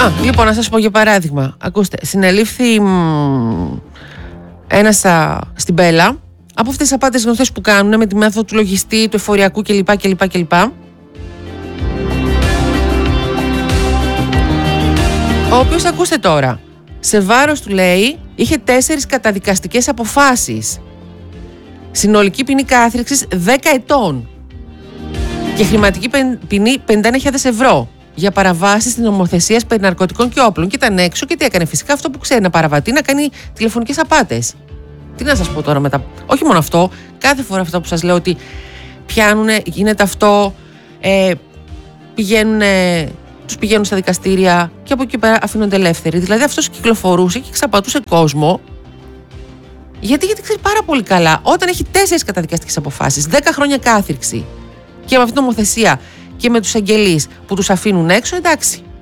Λοιπόν, να σας πω για παράδειγμα. Ακούστε, συνελήφθη ένας στην Πέλα από αυτές τις απάτες γνωστές που κάνουν με τη μέθοδο του λογιστή, του εφοριακού κλπ. Ο οποίος, ακούστε τώρα, σε βάρος του, λέει, είχε 4 καταδικαστικές αποφάσεις. Συνολική ποινή κάθριξης 10 ετών και χρηματική ποινή 51.000 ευρώ για παραβάσεις της νομοθεσίας περί ναρκωτικών και όπλων. Και ήταν έξω και τι έκανε? Φυσικά αυτό που ξέρει, να παραβατεί, να κάνει τηλεφωνικές απάτες. Τι να σας πω τώρα μετά? Όχι μόνο αυτό, κάθε φορά αυτό που σας λέω ότι πιάνουνε, γίνεται αυτό, τους πηγαίνουν στα δικαστήρια και από εκεί πέρα αφήνονται ελεύθεροι. Δηλαδή αυτός κυκλοφορούσε και εξαπατούσε κόσμο. Γιατί ξέρει πάρα πολύ καλά, όταν έχει 4 καταδικαστικές αποφάσεις, 10 χρόνια κάθριξη και με αυτήν την νομοθεσία και με τους εγγελείς που τους αφήνουν έξω, εντάξει.